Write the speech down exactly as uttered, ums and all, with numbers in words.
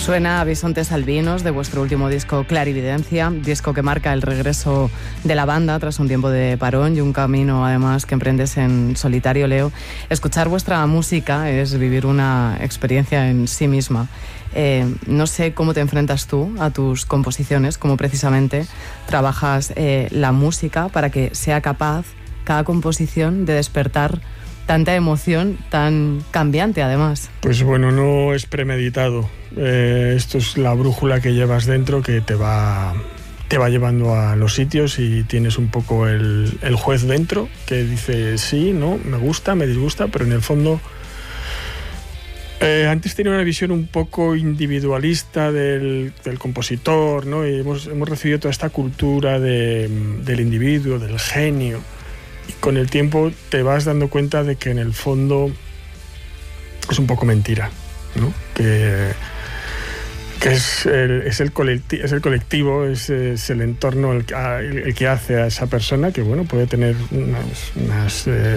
Suena Bisontes Albinos, de vuestro último disco Clarividencia, disco que marca el regreso de la banda tras un tiempo de parón y un camino además que emprendes en solitario, Leo. Escuchar vuestra música es vivir una experiencia en sí misma. Eh, no sé cómo te enfrentas tú a tus composiciones, cómo precisamente trabajas eh, la música para que sea capaz cada composición de despertar tanta emoción tan cambiante además. Pues bueno, no es premeditado. Eh, esto es la brújula que llevas dentro que te va, te va llevando a los sitios y tienes un poco el, el juez dentro que dice sí, no, me gusta, me disgusta, pero en el fondo eh, antes tenía una visión un poco individualista del, del compositor, ¿no? Y hemos, hemos recibido toda esta cultura de, del individuo, del genio. Y con el tiempo te vas dando cuenta de que en el fondo es un poco mentira, ¿no? Que, que es, el, es, el colectivo, es el colectivo, es, es el entorno el, el que hace a esa persona que, bueno, puede tener unas, unas eh,